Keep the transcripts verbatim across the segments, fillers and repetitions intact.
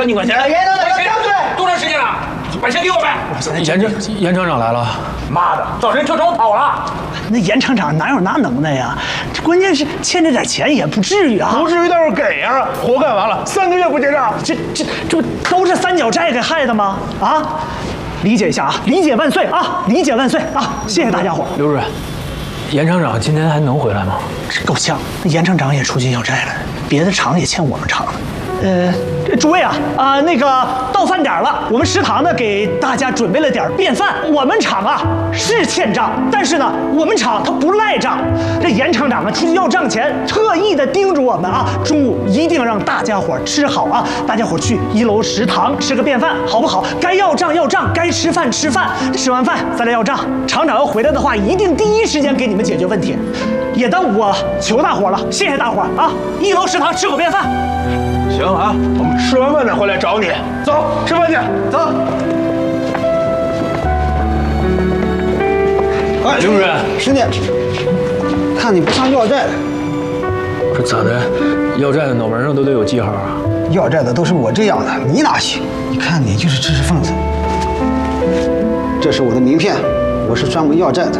赶紧管钱！ 严厂长要张嘴， 多长时间了？把钱给我们！ 严厂严厂长来了。 妈的，找人跳窗户跑了。 那严厂长哪有那能耐呀？这关键是欠这点钱也不至于啊。 不至于，但是给呀！活干完了，三个月不结账， 这这这不都是三角债给害的吗？啊！理解一下啊，理解万岁啊，理解万岁啊！谢谢大家伙。 刘主任，严厂长今天还能回来吗？ 这够呛，那严厂长也出去要债了，别的厂也欠我们厂的。呃，诸位啊啊、呃，那个到饭点了，我们食堂呢给大家准备了点便饭。我们厂啊是欠账，但是呢，我们厂它不赖账。这严厂长啊出去要账前，特意的叮嘱我们啊，中午一定让大家伙吃好啊，大家伙去一楼食堂吃个便饭，好不好？该要账要账，该吃饭吃饭，吃完饭再来要账。厂长要回来的话，一定第一时间给你们解决问题。也当我求大伙了，谢谢大伙啊！一楼食堂吃口便饭。 行啊，我们吃完饭再回来找你。走，吃饭去。走。 哎，刘主任， 师弟，看你不像要债的。 这咋的？要债的脑门上都得有记号啊？ 要债的都是我这样的，你哪行？你看你就是知识分子。这是我的名片，我是专门要债的。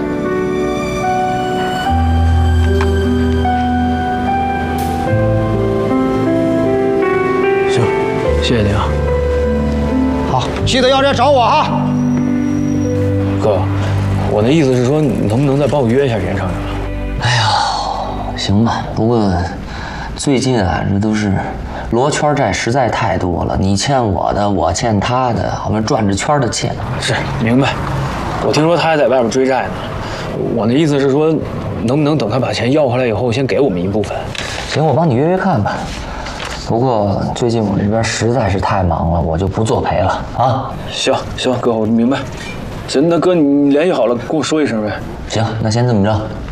谢谢你啊！ 好，记得要债找我哈。 哥，我的意思是说，你能不能再帮我约一下严厂长？ 哎呀，行吧。不过最近啊，这都是罗圈债实在太多了，你欠我的，我欠他的，我们转着圈的欠。 是，明白。我听说他还在外边追债呢。我的意思是说，能不能等他把钱要回来以后，先给我们一部分？ 行，我帮你约约看吧。不过最近我这边实在是太忙了，我就不作陪了啊。 行行，哥，我明白。行，那哥你联系好了跟我说一声呗。 行，那先这么着。